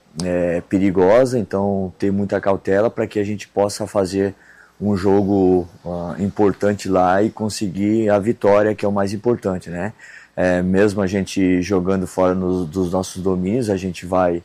perigosa, então ter muita cautela para que a gente possa fazer um jogo importante lá e conseguir a vitória, que é o mais importante, né? Mesmo a gente jogando fora dos nossos domínios, a gente vai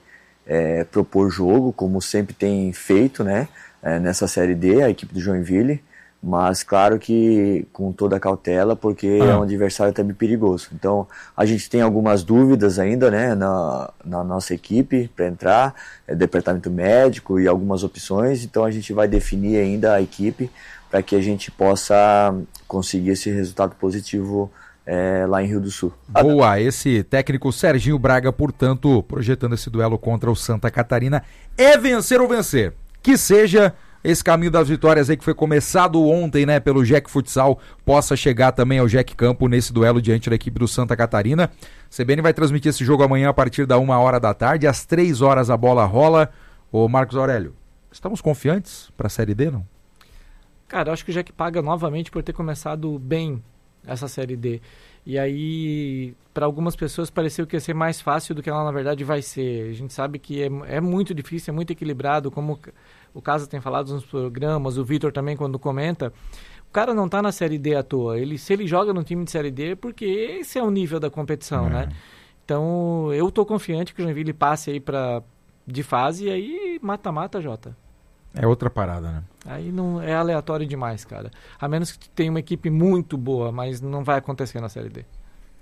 propor jogo, como sempre tem feito, né? Nessa Série D, a equipe do Joinville, mas claro que com toda a cautela, porque é um adversário também perigoso. Então a gente tem algumas dúvidas ainda, né, na nossa equipe para entrar, departamento médico e algumas opções, então a gente vai definir ainda a equipe para que a gente possa conseguir esse resultado positivo lá em Rio do Sul. Boa, esse técnico Serginho Braga, portanto, projetando esse duelo contra o Santa Catarina, é vencer ou vencer. Que seja esse caminho das vitórias aí que foi começado ontem, né, pelo Jack Futsal, possa chegar também ao Jack Campo nesse duelo diante da equipe do Santa Catarina. CBN vai transmitir esse jogo amanhã a partir da 1h da tarde, às 3h a bola rola. Ô Marcos Aurélio, estamos confiantes para a Série D, não? Cara, eu acho que o Jack paga novamente por ter começado bem essa Série D. E aí, para algumas pessoas pareceu que ia ser mais fácil do que ela na verdade vai ser. A gente sabe que é muito difícil, é muito equilibrado, como o Casa tem falado nos programas, o Vitor também quando comenta. O cara não tá na Série D à toa. Se ele joga no time de Série D é porque esse é o nível da competição, né? Então, eu tô confiante que o Joinville passe aí de fase e aí mata-mata, Jota. É outra parada, né? Aí não é aleatório demais, cara. A menos que tenha uma equipe muito boa, mas não vai acontecer na Série D.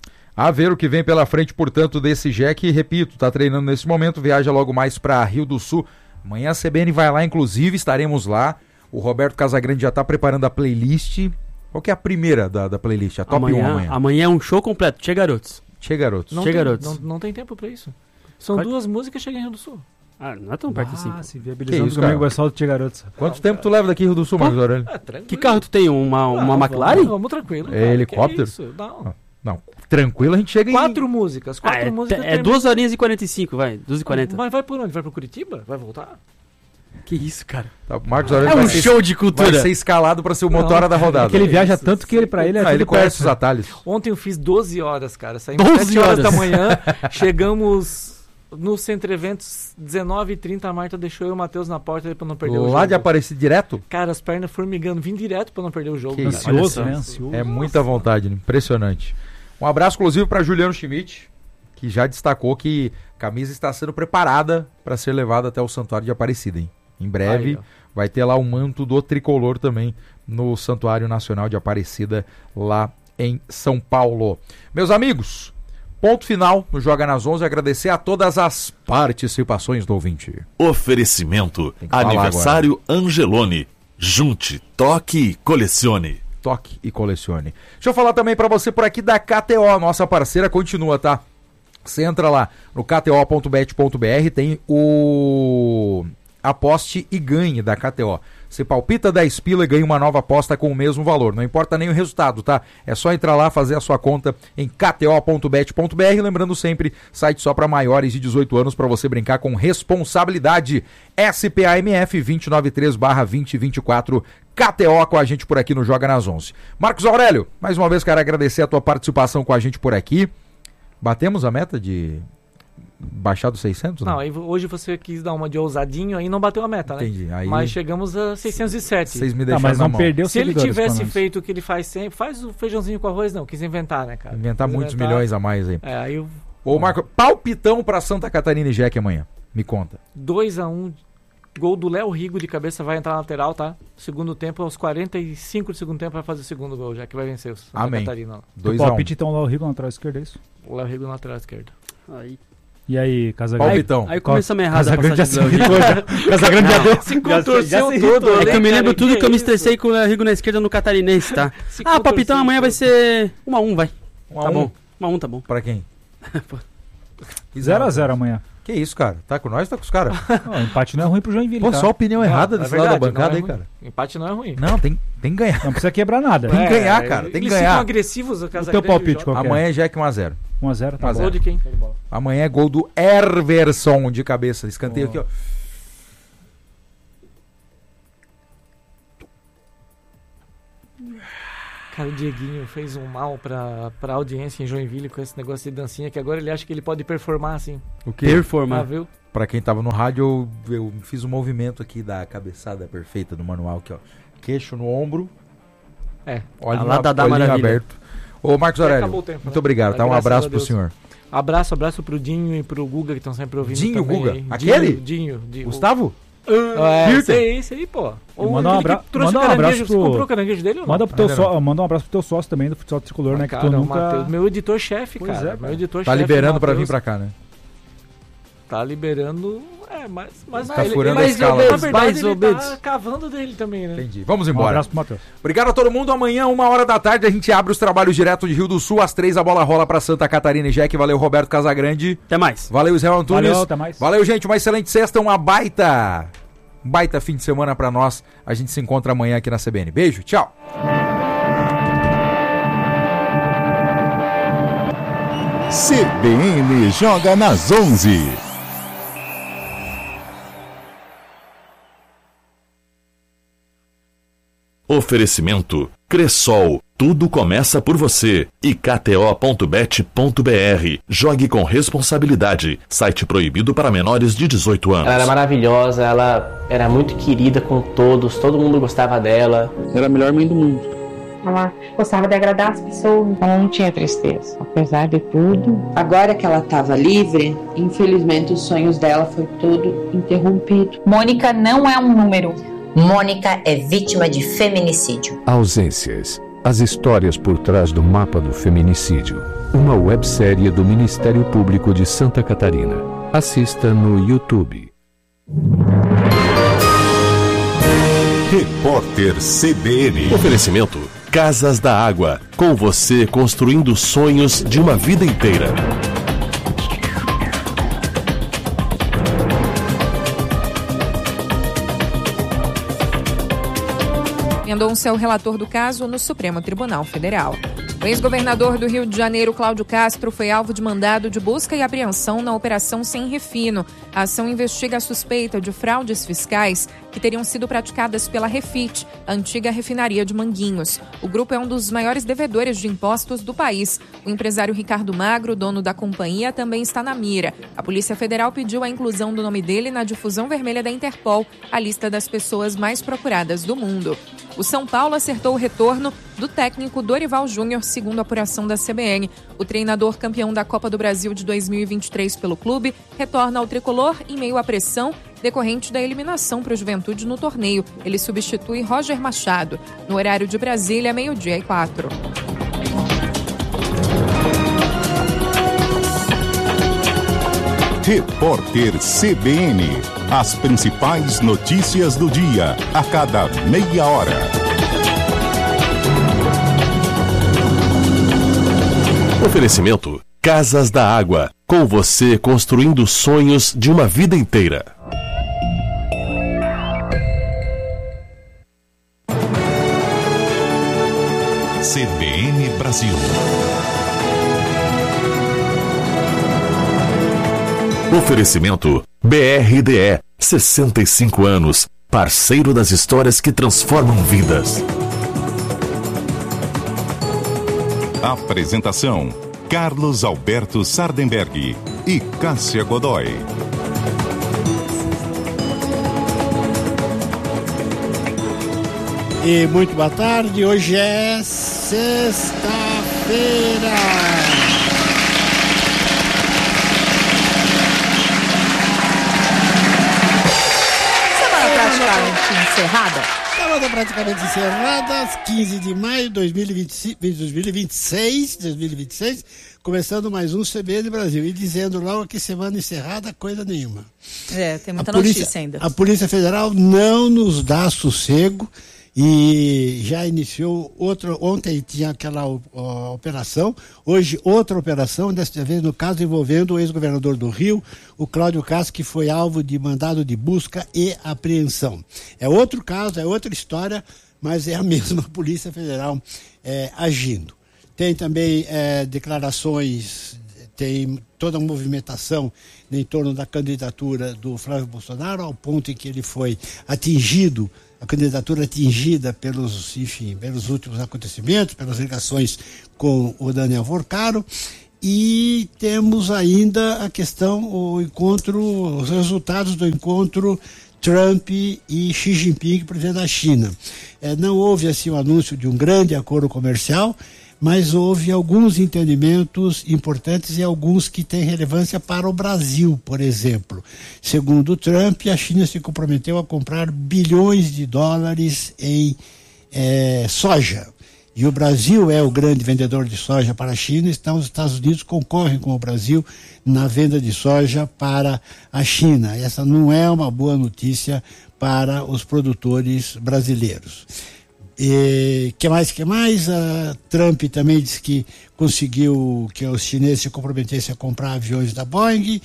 A ver o que vem pela frente, portanto, desse Jack. Repito, tá treinando nesse momento, viaja logo mais para Rio do Sul. Amanhã a CBN vai lá, inclusive, estaremos lá. O Roberto Casagrande já tá preparando a playlist. Qual que é a primeira da playlist? A top 1 amanhã. Amanhã é um show completo. Tchê, garotos. Tchê, garotos. Não tem tempo pra isso. São duas músicas chegando em Rio do Sul. Ah, não é tão perto assim. Se viabilizando isso, comigo é só o Tchê Garotos. Quanto tempo tu leva daqui Rio do Sul, Marcos Aurélio? Que carro tu tem? Uma McLaren? Vamos tranquilo. É helicóptero? Não, tranquilo a gente chega em... Quatro músicas. É 2h45, vai. 2h40. Mas vai por onde? Vai pro Curitiba? Vai voltar? Que isso, cara? Tá, Marcos Aurélio show de cultura. Vai ser escalado pra ser o motora da rodada. Porque ele viaja tanto que pra ele ele conhece os atalhos. Ontem eu fiz 12 horas, cara. Saímos 7 horas da manhã, chegamos no Centro Eventos, 19h30, a Marta deixou eu e o Matheus na porta pra não perder o jogo. Lá de Aparecida direto? Cara, as pernas formigando, vim direto pra não perder o jogo. Ansioso, né? Ansioso. É muita vontade, né? Impressionante. Um abraço, inclusive, para Juliano Schmidt, que já destacou que a camisa está sendo preparada para ser levada até o Santuário de Aparecida, hein? Em breve vai ter lá o manto do tricolor também no Santuário Nacional de Aparecida, lá em São Paulo. Meus amigos, ponto final no Joga nas 11. Agradecer a todas as participações do ouvinte. Oferecimento Aniversário Angeloni. Junte, toque e colecione. Toque e colecione. Deixa eu falar também para você por aqui da KTO, nossa parceira continua, tá? Você entra lá no kto.bet.br, tem o aposte e ganhe da KTO. Você palpita 10 pila e ganha uma nova aposta com o mesmo valor. Não importa nem o resultado, tá? É só entrar lá, fazer a sua conta em kto.bet.br. Lembrando sempre, site só para maiores de 18 anos para você brincar com responsabilidade. SPAMF 293/2024. KTO com a gente por aqui no Joga nas 11. Marcos Aurélio, mais uma vez quero agradecer a tua participação com a gente por aqui. Batemos a meta de baixar dos 600? Não, aí hoje você quis dar uma de ousadinho, aí não bateu a meta, né? Entendi. Aí... Mas chegamos a 607. Vocês me deixaram mas não perdeu. Se ele tivesse feito o que ele faz sempre, faz o feijãozinho com arroz, não. Quis inventar, né, cara? Inventar muitos milhões a mais aí. Aí eu... Ô, Marco, palpitão pra Santa Catarina e Jack amanhã. Me conta. 2-1. Gol do Léo Rigo de cabeça, vai entrar na lateral, tá? Segundo tempo, aos 45 do segundo tempo vai fazer o segundo gol, já que vai vencer o Santa Catarina. 2-1. O palpite então, o Léo Rigo na lateral esquerda, é isso? O Léo Rigo na lateral esquerda. Aí. E aí, Casagrande? Palpitão. Aí começamos errado a Casagrande já se passagem do Léo irritou Rigo. já. Casagrande já deu. Se contorceu todo. É que eu me lembro tudo que eu me estressei com o Léo Rigo na esquerda no Catarinense, tá? Palpitão amanhã vai ser 1-1, vai. Tá bom. 1-1 tá bom. Pra quem? 0-0 amanhã. Que isso, cara? Tá com nós, tá com os caras? O empate não é ruim pro Joinville, Pô, tá? só opinião errada desse lado da bancada aí, cara. Empate não é ruim. Não, tem que ganhar. Não precisa quebrar nada. Tem que ganhar, cara. Tem que Eles ficam ganhar. agressivos, o O Casagrande. teu palpite qual que é? Amanhã é Jack 1-0. 1-0, tá bom. Gol de quem? Amanhã é gol do Herverson de cabeça. Escanteio aqui, ó. Cara, o Dieguinho fez um mal pra audiência em Joinville com esse negócio de dancinha, que agora ele acha que ele pode performar assim. O quê? Ah, Performar. viu? Pra quem tava no rádio, eu fiz um movimento aqui da cabeçada perfeita do manual aqui, ó. Queixo no ombro. Olha lá da olhinho maravilha. aberto. Ô, Marcos Aurélio, muito obrigado, tá? Um abraço pro senhor. Abraço pro Dinho e pro Guga, que estão sempre ouvindo. Dinho, também, Guga? aí. Aquele? Dinho. Gustavo? Esse aí, pô. Manda um abraço pro... Você comprou o caranguejo dele ou não? Manda um abraço pro teu sócio também do futsal tricolor, né? Que tu nunca... Mateus, meu editor-chefe, Pois cara. é, Meu editor-chefe. Tá liberando pra vir pra cá, né? Tá liberando... mas tá furando a escala. Na verdade, ele tá cavando dele também, né? Entendi. Vamos embora. Um abraço pro Matheus. Obrigado a todo mundo. Amanhã, 13h, a gente abre os trabalhos direto de Rio do Sul. Às 3 a bola rola pra Santa Catarina e Jack. Valeu, Roberto Casagrande. Até mais. Valeu, Israel Antunes. Valeu, até mais. Valeu, gente. Uma excelente sexta, um baita fim de semana pra nós. A gente se encontra amanhã aqui na CBN. Beijo, tchau. CBN joga nas 11. Oferecimento Cressol, tudo começa por você. E KTO.bet.br. Jogue com responsabilidade. Site proibido para menores de 18 anos. Ela era maravilhosa, ela era muito querida com todos, todo mundo gostava dela. Era a melhor mãe do mundo. Ela gostava de agradar as pessoas, ela não tinha tristeza, apesar de tudo. Agora que ela estava livre, infelizmente os sonhos dela foi todo interrompido. Mônica não é um número. Mônica é vítima de feminicídio. Ausências. As histórias por trás do mapa do feminicídio. Uma websérie do Ministério Público de Santa Catarina. Assista no YouTube. Repórter CBN. Oferecimento Casas da Água. Com você construindo sonhos de uma vida inteira. Mendonça é o relator do caso no Supremo Tribunal Federal. O ex-governador do Rio de Janeiro, Cláudio Castro, foi alvo de mandado de busca e apreensão na Operação Sem Refino. A ação investiga a suspeita de fraudes fiscais que teriam sido praticadas pela Refit, a antiga refinaria de Manguinhos. O grupo é um dos maiores devedores de impostos do país. O empresário Ricardo Magro, dono da companhia, também está na mira. A Polícia Federal pediu a inclusão do nome dele na difusão vermelha da Interpol, a lista das pessoas mais procuradas do mundo. O São Paulo acertou o retorno do técnico Dorival Júnior, segundo a apuração da CBN. O treinador campeão da Copa do Brasil de 2023 pelo clube retorna ao tricolor em meio à pressão decorrente da eliminação para o Juventude no torneio. Ele substitui Roger Machado. No horário de Brasília, 12h04. Repórter CBN. As principais notícias do dia, a cada meia hora. Oferecimento Casas da Água. Com você construindo sonhos de uma vida inteira. CBN Brasil. Oferecimento BRDE, 65 anos, parceiro das histórias que transformam vidas. Apresentação: Carlos Alberto Sardenberg e Cássia Godoy. E muito boa tarde, hoje é sexta-feira. Semana praticamente encerrada, 15 de maio de 2026, começando mais um CBN Brasil. E dizendo logo que semana encerrada, coisa nenhuma. Tem muita notícia ainda. A Polícia Federal não nos dá sossego e já iniciou outra. Ontem tinha aquela operação, hoje outra operação, desta vez no caso envolvendo o ex-governador do Rio, o Cláudio Castro, que foi alvo de mandado de busca e apreensão. É outro caso, é outra história, mas é a mesma Polícia Federal agindo. Tem também declarações, tem toda a movimentação em torno da candidatura do Flávio Bolsonaro, ao ponto em que ele foi atingido, a candidatura atingida pelos últimos acontecimentos, pelas ligações com o Daniel Vorcaro. E temos ainda a questão, os resultados do encontro Trump e Xi Jinping, presidente da China. Não houve assim o anúncio de um grande acordo comercial, mas houve alguns entendimentos importantes e alguns que têm relevância para o Brasil, por exemplo. Segundo Trump, a China se comprometeu a comprar bilhões de dólares em soja. E o Brasil é o grande vendedor de soja para a China, então os Estados Unidos concorrem com o Brasil na venda de soja para a China. Essa não é uma boa notícia para os produtores brasileiros. Que mais? Trump também disse que conseguiu que os chineses se comprometessem a comprar aviões da Boeing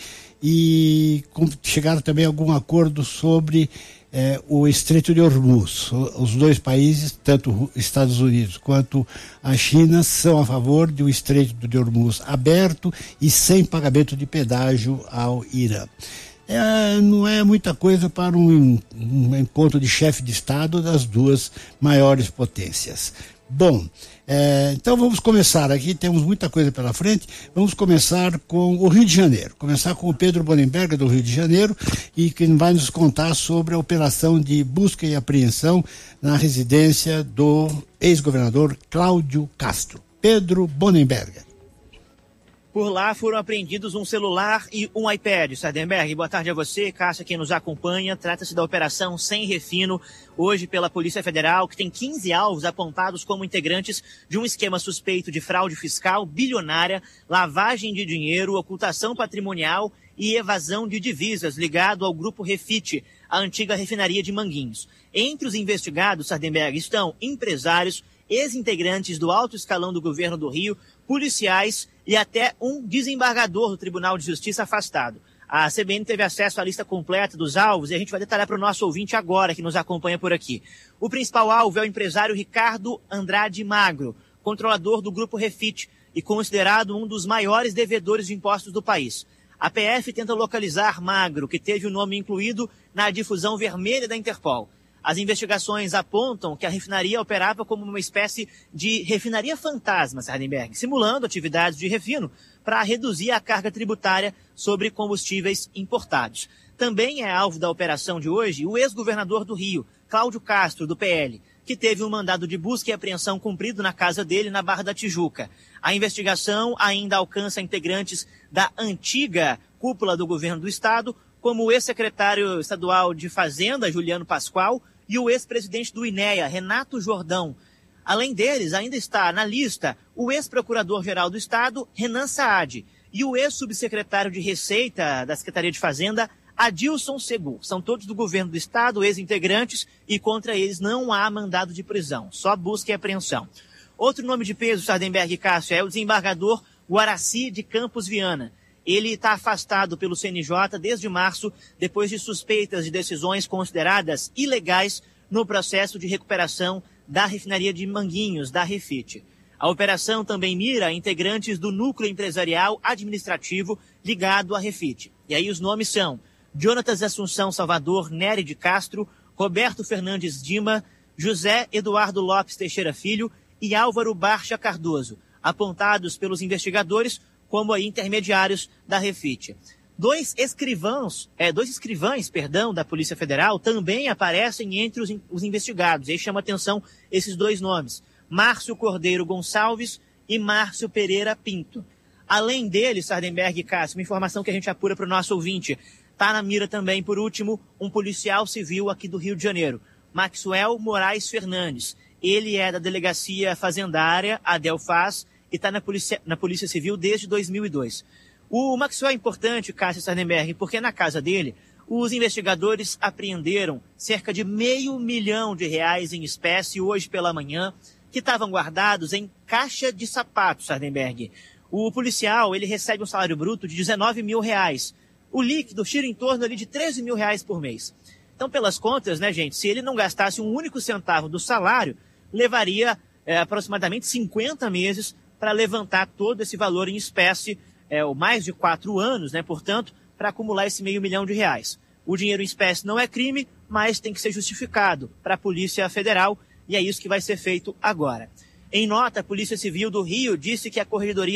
e chegaram também a algum acordo sobre o Estreito de Hormuz. Os dois países, tanto os Estados Unidos quanto a China, são a favor de um Estreito de Hormuz aberto e sem pagamento de pedágio ao Irã. Não é muita coisa para um encontro de chefe de Estado das duas maiores potências. Bom, então vamos começar aqui, temos muita coisa pela frente. Vamos começar com o Rio de Janeiro, começar com o Pedro Bonenberger do Rio de Janeiro, e que vai nos contar sobre a operação de busca e apreensão na residência do ex-governador Cláudio Castro. Pedro Bonenberger. Por lá foram apreendidos um celular e um iPad. Sardenberg, boa tarde a você, Cássia, quem nos acompanha. Trata-se da Operação Sem Refino, hoje pela Polícia Federal, que tem 15 alvos apontados como integrantes de um esquema suspeito de fraude fiscal bilionária, lavagem de dinheiro, ocultação patrimonial e evasão de divisas, ligado ao Grupo Refit, a antiga refinaria de Manguinhos. Entre os investigados, Sardenberg, estão empresários, ex-integrantes do alto escalão do governo do Rio, policiais e até um desembargador do Tribunal de Justiça afastado. A CBN teve acesso à lista completa dos alvos e a gente vai detalhar para o nosso ouvinte agora, que nos acompanha por aqui. O principal alvo é o empresário Ricardo Andrade Magro, controlador do Grupo Refit e considerado um dos maiores devedores de impostos do país. A PF tenta localizar Magro, que teve o nome incluído na difusão vermelha da Interpol. As investigações apontam que a refinaria operava como uma espécie de refinaria fantasma, Sardenberg, simulando atividades de refino para reduzir a carga tributária sobre combustíveis importados. Também é alvo da operação de hoje o ex-governador do Rio, Cláudio Castro, do PL, que teve um mandado de busca e apreensão cumprido na casa dele na Barra da Tijuca. A investigação ainda alcança integrantes da antiga cúpula do governo do estado, como o ex-secretário estadual de Fazenda, Juliano Pascoal, e o ex-presidente do INEA, Renato Jordão. Além deles, ainda está na lista o ex-procurador-geral do Estado, Renan Saad, e o ex-subsecretário de Receita da Secretaria de Fazenda, Adilson Segur. São todos do governo do Estado, ex-integrantes, e contra eles não há mandado de prisão, só busca e apreensão. Outro nome de peso, Sardenberg e Cássio, é o desembargador Guaraci de Campos Viana. Ele está afastado pelo CNJ desde março, depois de suspeitas de decisões consideradas ilegais no processo de recuperação da refinaria de Manguinhos, da Refit. A operação também mira integrantes do núcleo empresarial administrativo ligado à Refit. E aí os nomes são Jonatas Assunção Salvador Nery de Castro, Roberto Fernandes Dima, José Eduardo Lopes Teixeira Filho e Álvaro Barcha Cardoso, apontados pelos investigadores como aí intermediários da Refit. Dois escrivães da Polícia Federal também aparecem entre os investigados. E aí chama atenção esses dois nomes, Márcio Cordeiro Gonçalves e Márcio Pereira Pinto. Além deles, Sardenberg e Cássio, uma informação que a gente apura para o nosso ouvinte, está na mira também, por último, um policial civil aqui do Rio de Janeiro, Maxwell Moraes Fernandes. Ele é da Delegacia Fazendária, a Delfaz, e está na Polícia Civil desde 2002. O Maxwell é importante, Cássio Sardenberg, porque na casa dele, os investigadores apreenderam cerca de R$500 mil em espécie hoje pela manhã, que estavam guardados em caixa de sapatos, Sardenberg. O policial, ele recebe um salário bruto de R$19 mil. O líquido gira em torno ali de R$13 mil por mês. Então, pelas contas, né, gente, se ele não gastasse um único centavo do salário, levaria aproximadamente 50 meses para levantar todo esse valor em espécie, mais de 4 anos, né, portanto, para acumular esse R$500 mil. O dinheiro em espécie não é crime, mas tem que ser justificado para a Polícia Federal, e é isso que vai ser feito agora. Em nota, a Polícia Civil do Rio disse que a Corregedoria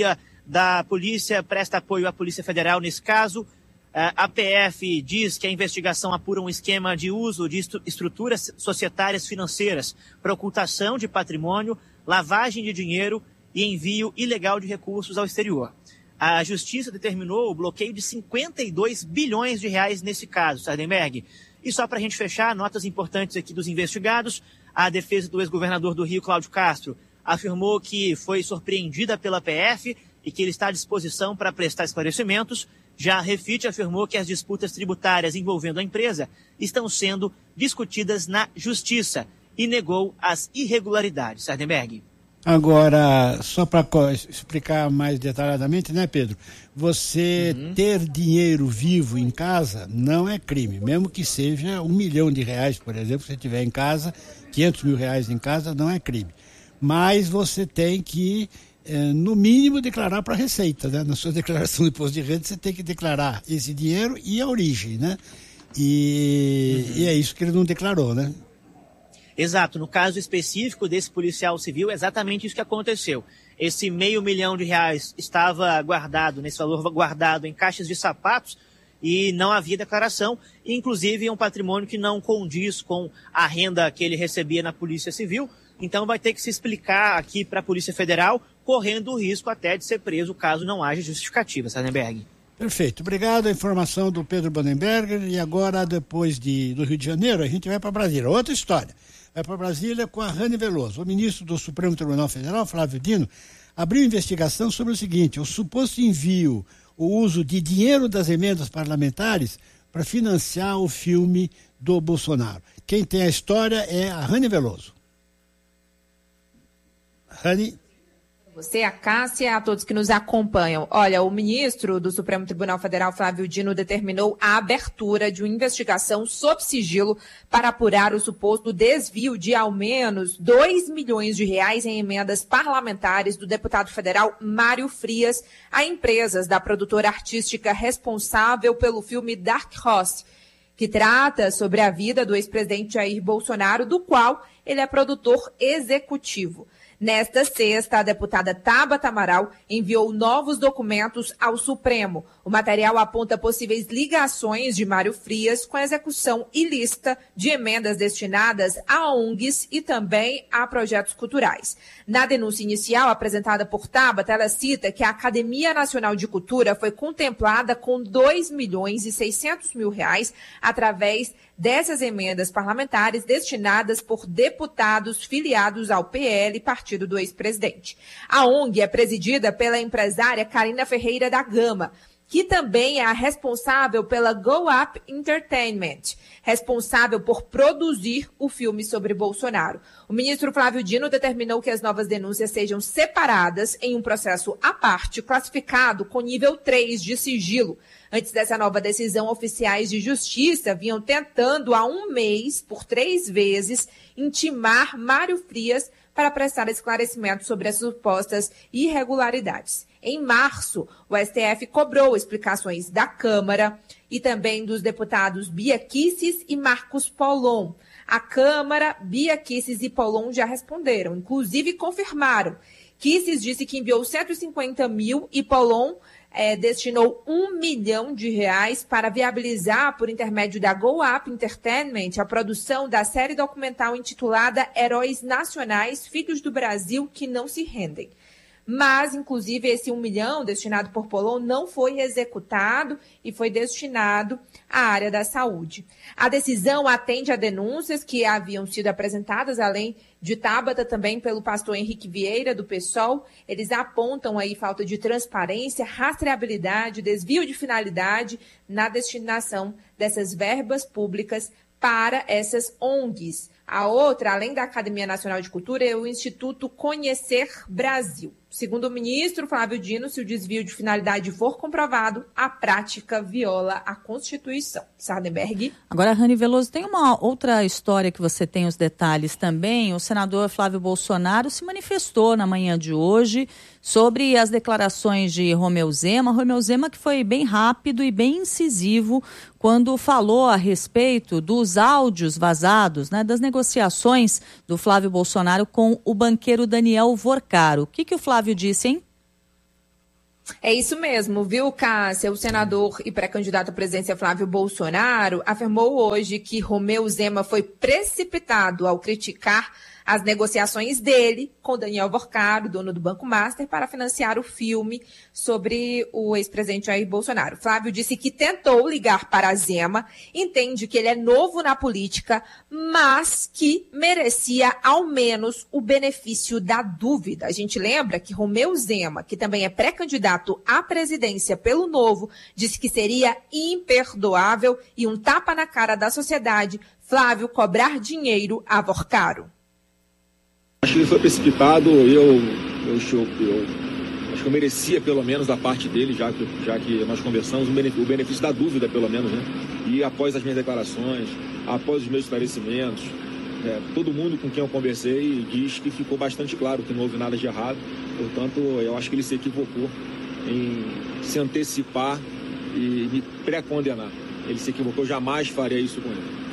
da polícia presta apoio à Polícia Federal nesse caso. A PF diz que a investigação apura um esquema de uso de estruturas societárias financeiras para ocultação de patrimônio, lavagem de dinheiro e envio ilegal de recursos ao exterior. A Justiça determinou o bloqueio de 52 bilhões de reais nesse caso, Sardenberg. E só para a gente fechar, notas importantes aqui dos investigados, a defesa do ex-governador do Rio, Cláudio Castro, afirmou que foi surpreendida pela PF e que ele está à disposição para prestar esclarecimentos. Já a Refit afirmou que as disputas tributárias envolvendo a empresa estão sendo discutidas na Justiça e negou as irregularidades. Sardenberg. Agora, só para explicar mais detalhadamente, né, Pedro? Você ter dinheiro vivo em casa não é crime, mesmo que seja R$1 milhão, por exemplo, se você tiver em casa, R$500 mil em casa, não é crime. Mas você tem que, no mínimo, declarar para a Receita, né? Na sua declaração de imposto de renda, você tem que declarar esse dinheiro e a origem, né? E é isso que ele não declarou, né? Exato, no caso específico desse policial civil, é exatamente isso que aconteceu. Esse R$500 mil estava guardado, nesse valor guardado em caixas de sapatos e não havia declaração, inclusive é um patrimônio que não condiz com a renda que ele recebia na Polícia Civil, então vai ter que se explicar aqui para a Polícia Federal, correndo o risco até de ser preso caso não haja justificativa, Sardenberg. Perfeito, obrigado. A informação do Pedro Bonenberger. E agora, depois do Rio de Janeiro, a gente vai para Brasília. Outra história. Vai para Brasília com a Rani Veloso. O ministro do Supremo Tribunal Federal, Flávio Dino, abriu investigação sobre o seguinte: o suposto envio, o uso de dinheiro das emendas parlamentares para financiar o filme do Bolsonaro. Quem tem a história é a Rani Veloso. Rani. Você, a Cássia, a todos que nos acompanham. Olha, o ministro do Supremo Tribunal Federal, Flávio Dino, determinou a abertura de uma investigação sob sigilo para apurar o suposto desvio de ao menos R$2 milhões em emendas parlamentares do deputado federal Mário Frias a empresas da produtora artística responsável pelo filme Dark Horse, que trata sobre a vida do ex-presidente Jair Bolsonaro, do qual ele é produtor executivo. Nesta sexta, a deputada Tabata Amaral enviou novos documentos ao Supremo. O material aponta possíveis ligações de Mário Frias com a execução ilícita de emendas destinadas a ONGs e também a projetos culturais. Na denúncia inicial apresentada por Tabata, ela cita que a Academia Nacional de Cultura foi contemplada com R$2.600.000 através dessas emendas parlamentares destinadas por deputados filiados ao PL, partido do ex-presidente. A ONG é presidida pela empresária Karina Ferreira da Gama, que também é a responsável pela Go Up Entertainment, responsável por produzir o filme sobre Bolsonaro. O ministro Flávio Dino determinou que as novas denúncias sejam separadas em um processo à parte, classificado com nível 3 de sigilo. Antes dessa nova decisão, oficiais de justiça vinham tentando há um mês, por 3 vezes, intimar Mário Frias para prestar esclarecimentos sobre as supostas irregularidades. Em março, o STF cobrou explicações da Câmara e também dos deputados Bia Kicis e Marcos Paulon. A Câmara, Bia Kicis e Paulon já responderam, inclusive confirmaram. Kicis disse que enviou 150 mil e Paulon destinou R$1 milhão para viabilizar, por intermédio da Go Up Entertainment, a produção da série documental intitulada Heróis Nacionais, Filhos do Brasil que Não Se Rendem. Mas, inclusive, esse R$1 milhão destinado por Paulon não foi executado e foi destinado à área da saúde. A decisão atende a denúncias que haviam sido apresentadas, além de Tabata, também pelo pastor Henrique Vieira, do PSOL. Eles apontam aí falta de transparência, rastreabilidade, desvio de finalidade na destinação dessas verbas públicas para essas ONGs. A outra, além da Academia Nacional de Cultura, é o Instituto Conhecer Brasil. Segundo o ministro Flávio Dino, se o desvio de finalidade for comprovado, a prática viola a Constituição. Sardenberg. Agora, Rani Veloso, tem uma outra história que você tem os detalhes também. O senador Flávio Bolsonaro se manifestou na manhã de hoje sobre as declarações de Romeu Zema. Romeu Zema que foi bem rápido e bem incisivo quando falou a respeito dos áudios vazados, né, das negociações do Flávio Bolsonaro com o banqueiro Daniel Vorcaro. O que o Flávio disse, hein? É isso mesmo, viu, Cássia? O senador e pré-candidato à presidência Flávio Bolsonaro afirmou hoje que Romeu Zema foi precipitado ao criticar as negociações dele com Daniel Vorcaro, dono do Banco Master, para financiar o filme sobre o ex-presidente Jair Bolsonaro. Flávio disse que tentou ligar para Zema, entende que ele é novo na política, mas que merecia ao menos o benefício da dúvida. A gente lembra que Romeu Zema, que também é pré-candidato à presidência pelo Novo, disse que seria imperdoável e um tapa na cara da sociedade Flávio cobrar dinheiro a Vorcaro. Acho que ele foi precipitado, eu acho que eu merecia pelo menos da parte dele, já que nós conversamos, o benefício da dúvida pelo menos, né? E após as minhas declarações, após os meus esclarecimentos, todo mundo com quem eu conversei diz que ficou bastante claro que não houve nada de errado, portanto eu acho que ele se equivocou em se antecipar e me pré-condenar. Ele se equivocou, jamais faria isso com ele.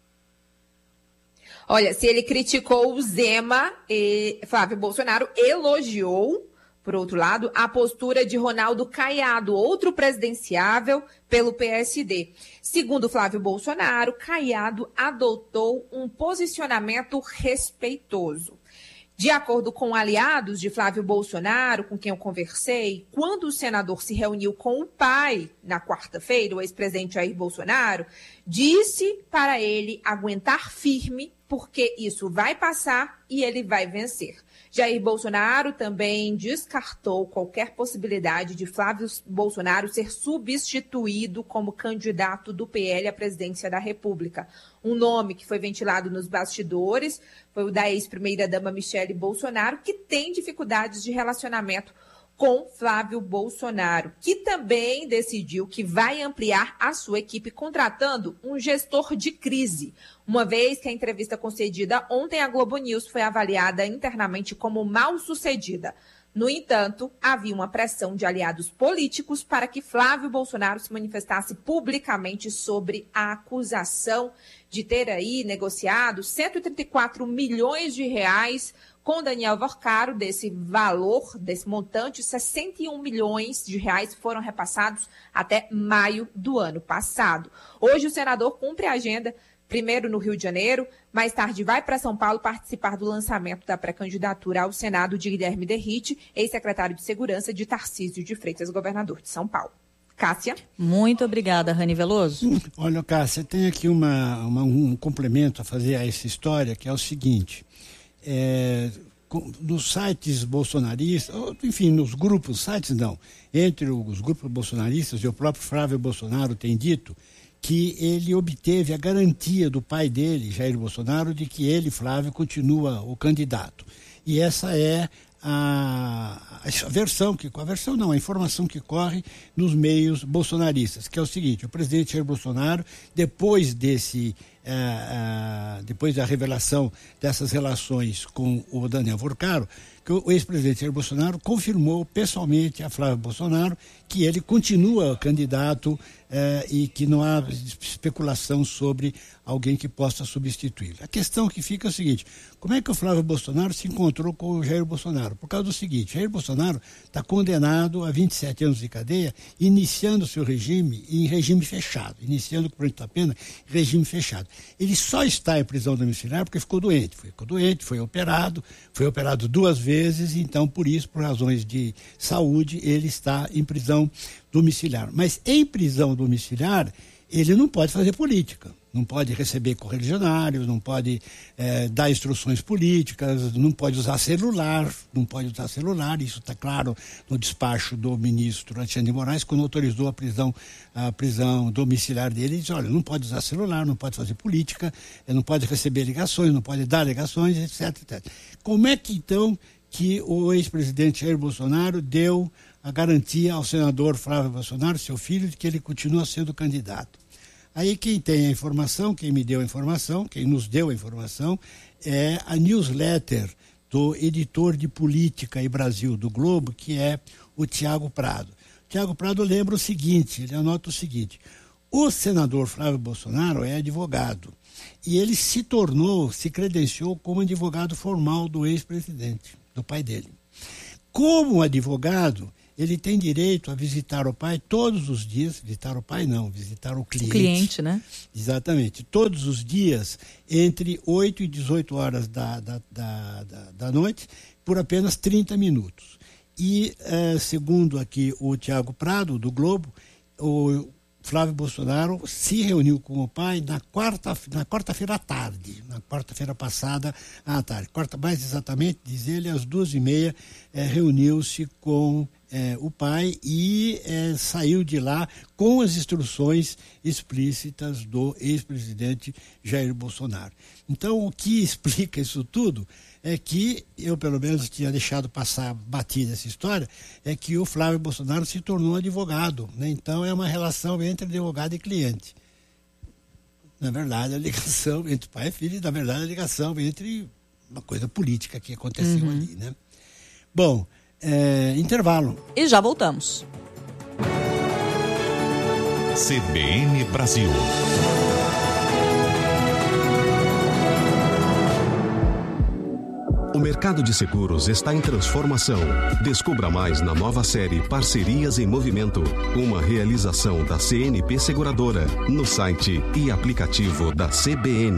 Olha, se ele criticou o Zema, Flávio Bolsonaro elogiou, por outro lado, a postura de Ronaldo Caiado, outro presidenciável pelo PSD. Segundo Flávio Bolsonaro, Caiado adotou um posicionamento respeitoso. De acordo com aliados de Flávio Bolsonaro, com quem eu conversei, quando o senador se reuniu com o pai na quarta-feira, o ex-presidente Jair Bolsonaro, disse para ele aguentar firme, porque isso vai passar e ele vai vencer. Jair Bolsonaro também descartou qualquer possibilidade de Flávio Bolsonaro ser substituído como candidato do PL à presidência da República. Um nome que foi ventilado nos bastidores foi o da ex-primeira-dama Michele Bolsonaro, que tem dificuldades de relacionamento com Flávio Bolsonaro, que também decidiu que vai ampliar a sua equipe contratando um gestor de crise, uma vez que a entrevista concedida ontem à Globo News foi avaliada internamente como mal sucedida. No entanto, havia uma pressão de aliados políticos para que Flávio Bolsonaro se manifestasse publicamente sobre a acusação de ter aí negociado 134 milhões de reais com Daniel Vorcaro. Desse valor, desse montante, 61 milhões de reais foram repassados até maio do ano passado. Hoje o senador cumpre a agenda, primeiro no Rio de Janeiro, mais tarde vai para São Paulo participar do lançamento da pré-candidatura ao Senado de Guilherme Derrite, ex-secretário de Segurança de Tarcísio de Freitas, governador de São Paulo. Cássia? Muito obrigada, Rani Veloso. Olha, Cássia, tem aqui um complemento a fazer a essa história, que é o seguinte. Nos sites bolsonaristas, enfim, nos grupos, sites não, entre os grupos bolsonaristas, e o próprio Flávio Bolsonaro tem dito que ele obteve a garantia do pai dele, Jair Bolsonaro, de que ele, Flávio, continua o candidato. E essa é a informação que corre nos meios bolsonaristas, que é o seguinte: o presidente Jair Bolsonaro, depois da revelação dessas relações com o Daniel Vorcaro, que o ex-presidente Jair Bolsonaro confirmou pessoalmente a Flávio Bolsonaro que ele continua candidato e que não há especulação sobre alguém que possa substituí-lo. A questão que fica é o seguinte: como é que o Flávio Bolsonaro se encontrou com o Jair Bolsonaro? Por causa do seguinte: Jair Bolsonaro está condenado a 27 anos de cadeia, iniciando seu regime em regime fechado, iniciando o cumprimento da pena em regime fechado. Ele só está em prisão domiciliar porque ficou doente, foi operado 2 vezes, então por isso, por razões de saúde, ele está em prisão domiciliar. Mas em prisão domiciliar, ele não pode fazer política, não pode receber correligionários, não pode dar instruções políticas, não pode usar celular, isso está claro no despacho do ministro Alexandre de Moraes, quando autorizou a prisão domiciliar dele. Ele disse: olha, não pode usar celular, não pode fazer política, não pode receber ligações, não pode dar ligações, etc, etc. Como é que então que o ex-presidente Jair Bolsonaro deu a garantia ao senador Flávio Bolsonaro, seu filho, de que ele continua sendo candidato? Aí quem tem a informação, quem me deu a informação, quem nos deu a informação, é a newsletter do editor de política e Brasil do Globo, que é o Tiago Prado. O Tiago Prado lembra o seguinte, ele anota o seguinte: o senador Flávio Bolsonaro é advogado e ele se credenciou como advogado formal do ex-presidente, do pai dele. Como advogado, ele tem direito a visitar o pai todos os dias, visitar o pai não, visitar o cliente. O cliente, né? Exatamente, todos os dias, entre 8 e 18 horas da noite, por apenas 30 minutos. E, segundo aqui o Tiago Prado, do Globo, o Flávio Bolsonaro se reuniu com o pai na quarta-feira à tarde, na quarta-feira passada à tarde. Mais exatamente, diz ele, às 2h30, reuniu-se com o pai e saiu de lá com as instruções explícitas do ex-presidente Jair Bolsonaro. Então, o que explica isso tudo é que, eu pelo menos tinha deixado passar batida essa história, é que o Flávio Bolsonaro se tornou advogado, né? Então é uma relação entre advogado e cliente. Na verdade, a ligação entre pai e filho, na verdade, a ligação entre uma coisa política que aconteceu ali, né? Bom, intervalo. E já voltamos. CBN Brasil. O mercado de seguros está em transformação. Descubra mais na nova série Parcerias em Movimento, uma realização da CNP Seguradora, no site e aplicativo da CBN.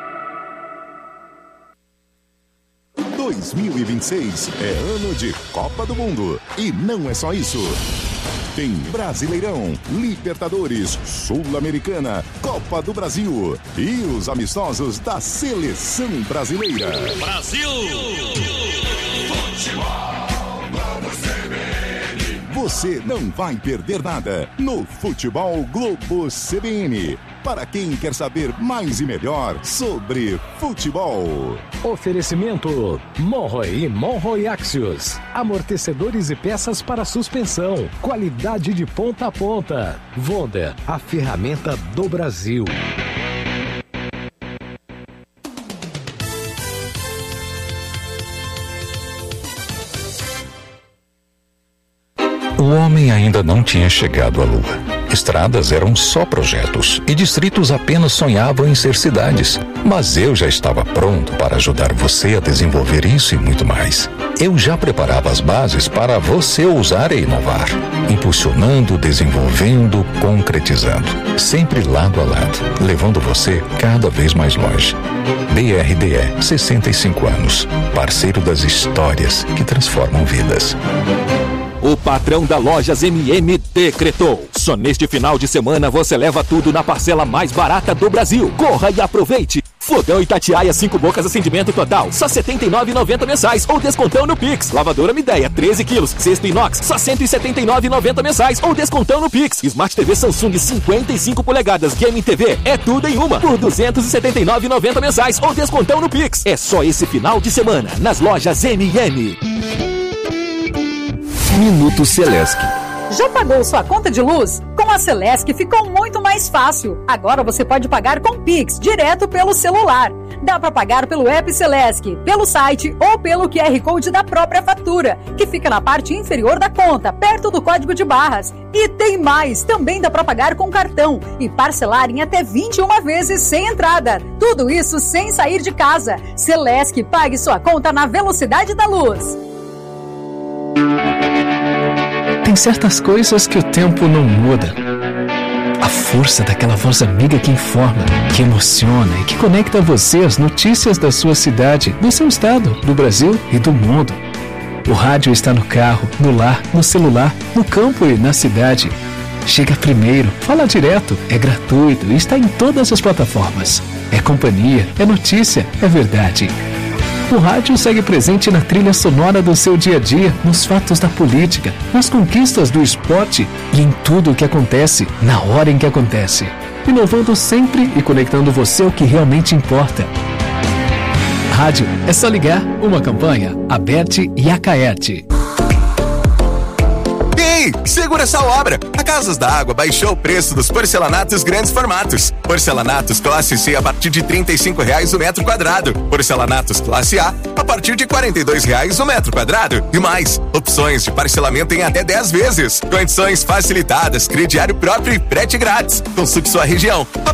2026 é ano de Copa do Mundo. E não é só isso. Tem Brasileirão, Libertadores, Sul-Americana, Copa do Brasil e os amistosos da Seleção Brasileira. Brasil! Futebol, vamos CBN! Você não vai perder nada no Futebol Globo CBN. Para quem quer saber mais e melhor sobre futebol. Oferecimento Monroe e Monroe Axios. Amortecedores e peças para suspensão. Qualidade de ponta a ponta. Wonder, a ferramenta do Brasil. O homem ainda não tinha chegado à Lua. Estradas eram só projetos e distritos apenas sonhavam em ser cidades. Mas eu já estava pronto para ajudar você a desenvolver isso e muito mais. Eu já preparava as bases para você ousar e inovar. Impulsionando, desenvolvendo, concretizando. Sempre lado a lado, levando você cada vez mais longe. BRDE, 65 anos. Parceiro das histórias que transformam vidas. O patrão da Lojas MM decretou. Só neste final de semana você leva tudo na parcela mais barata do Brasil. Corra e aproveite. Fogão Itatiaia 5 bocas acendimento total, só R$ 79,90 mensais ou descontão no Pix. Lavadora Midea 13 quilos, cesto inox, só R$ 179,90 mensais ou descontão no Pix. Smart TV Samsung 55 polegadas Gaming TV é tudo em uma por R$ 279,90 mensais ou descontão no Pix. É só esse final de semana nas lojas MM. Minuto Celesc. Já pagou sua conta de luz? Com a Celesc ficou muito mais fácil. Agora você pode pagar com Pix, direto pelo celular. Dá para pagar pelo app Celesc, pelo site ou pelo QR Code da própria fatura, que fica na parte inferior da conta, perto do código de barras. E tem mais, também dá para pagar com cartão e parcelar em até 21 vezes sem entrada. Tudo isso sem sair de casa. Celesc, pague sua conta na velocidade da luz. Tem certas coisas que o tempo não muda. A força daquela voz amiga que informa, que emociona e que conecta você às notícias da sua cidade, do seu estado, do Brasil e do mundo. O rádio está no carro, no lar, no celular, no campo e na cidade. Chega primeiro, fala direto, é gratuito e está em todas as plataformas. É companhia, é notícia, é verdade. O rádio segue presente na trilha sonora do seu dia a dia, nos fatos da política, nas conquistas do esporte e em tudo o que acontece, na hora em que acontece. Inovando sempre e conectando você ao que realmente importa. Rádio é só ligar. Uma campanha, Aberte e Acaerte. Ei, segura essa obra! A Casas da Água baixou o preço dos porcelanatos grandes formatos. Porcelanatos classe C a partir de R$ 35,00 o metro quadrado. Porcelanatos classe A partir de R$ 42,00 o metro quadrado. E mais, opções de parcelamento em até 10 vezes. Condições facilitadas, crediário próprio e frete grátis. Consulte sua região.